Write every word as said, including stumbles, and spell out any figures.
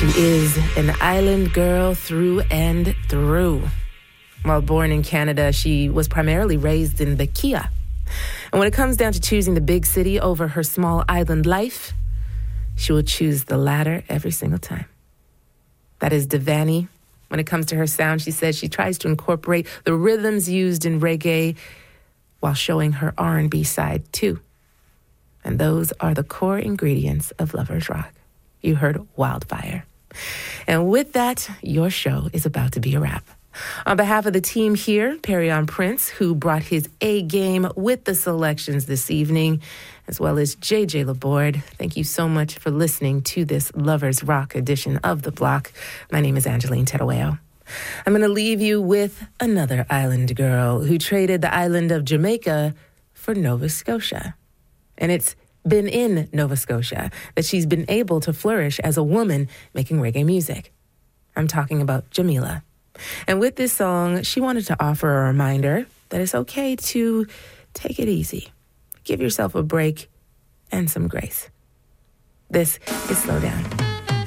She is an island girl through and through. While born in Canada, she was primarily raised in the Kia. And when it comes down to choosing the big city over her small island life, she will choose the latter every single time. That is Devani. When it comes to her sound, she says she tries to incorporate the rhythms used in reggae while showing her R and B side too. And those are the core ingredients of Lovers Rock. You heard Wildfire. And with that, your show is about to be a wrap. On behalf of the team here, Perrion Prince, who brought his A game with the selections this evening, as well as J J Laborde, thank you so much for listening to this Lovers Rock edition of The Block. My name is Angeline Terueo. I'm going to leave you with another island girl who traded the island of Jamaica for Nova Scotia. And it's been in Nova Scotia that she's been able to flourish as a woman making reggae music. I'm talking about Jamila. And with this song, she wanted to offer a reminder that it's okay to take it easy. Give yourself a break and some grace. This is Slow Down.